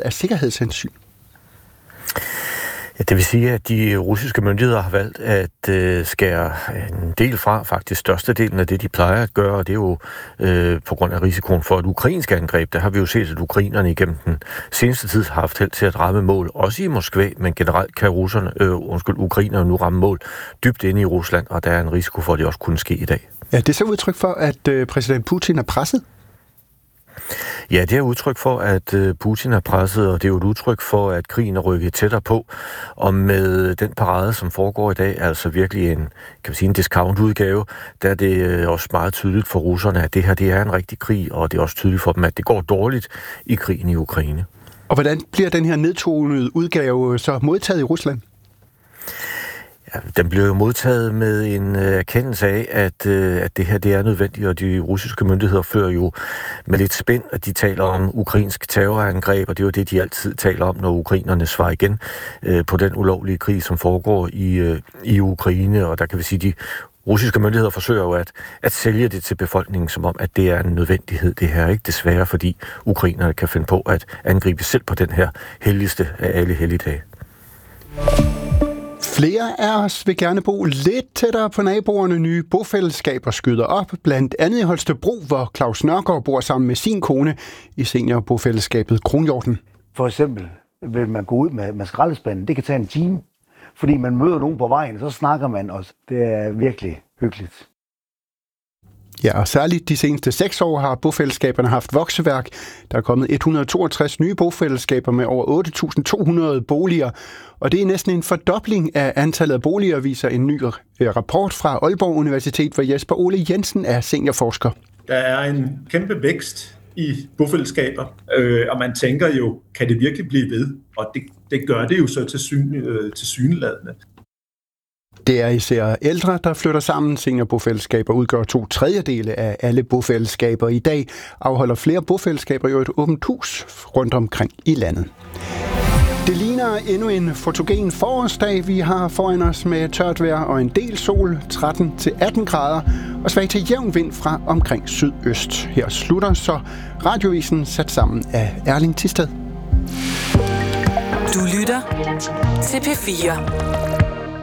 af sikkerhedshensyn? Ja, det vil sige, at de russiske myndigheder har valgt at skære en del fra, faktisk størstedelen af det, de plejer at gøre, og det er jo på grund af risikoen for et ukrainsk angreb. Der har vi jo set, at ukrainerne igennem den seneste tid har haft held til at ramme mål, også i Moskva, men generelt kan ukrainerne nu ramme mål dybt inde i Rusland, og der er en risiko for, at det også kunne ske i dag. Ja, det er så udtryk for, at præsident Putin er presset? Ja, det er udtryk for, at Putin er presset, og det er jo et udtryk for, at krigen er rykket tættere på. Og med den parade, som foregår i dag, altså virkelig en discount-udgave, der er det også meget tydeligt for russerne, at det her det er en rigtig krig, og det er også tydeligt for dem, at det går dårligt i krigen i Ukraine. Og hvordan bliver den her nedtonede udgave så modtaget i Rusland? Ja, den blev jo modtaget med en erkendelse af, at det her det er nødvendigt, og de russiske myndigheder fører jo med lidt spænd, at de taler om ukrainsk terrorangreb, og det er jo det, de altid taler om, når ukrainerne svarer igen på den ulovlige krig, som foregår i Ukraine, og der kan vi sige, at de russiske myndigheder forsøger jo at sælge det til befolkningen, som om, at det er en nødvendighed, det her, ikke? Desværre, fordi ukrainerne kan finde på at angribe selv på den her helligste af alle helligdage. Flere af os vil gerne bo lidt tættere på naboerne. Nye bofællesskaber skyder op, blandt andet i Holstebro, hvor Claus Nørgaard bor sammen med sin kone i seniorbofællesskabet Kronhjorten. For eksempel vil man gå ud med skraldespanden. Det kan tage en time, fordi man møder nogen på vejen, så snakker man også. Det er virkelig hyggeligt. Ja, og særligt de seneste 6 år har bofællesskaberne haft vokseværk. Der er kommet 162 nye bofællesskaber med over 8.200 boliger, og det er næsten en fordobling af antallet af boliger, viser en ny rapport fra Aalborg Universitet, hvor Jesper Ole Jensen er seniorforsker. Der er en kæmpe vækst i bofællesskaber, og man tænker jo, kan det virkelig blive ved? Og det gør det jo så tilsyneladende. Det er især ældre, der flytter sammen. Seniorbofællesskaber udgør 2/3 af alle bofællesskaber. I dag afholder flere bofællesskaber jo et åbent hus rundt omkring i landet. Det ligner endnu en fotogen forårsdag, vi har foran os med tørt vejr og en del sol, 13-18 grader, og svag til jævn vind fra omkring sydøst. Her slutter så Radioavisen sat sammen af Erling Thisted. Du lytter til P4.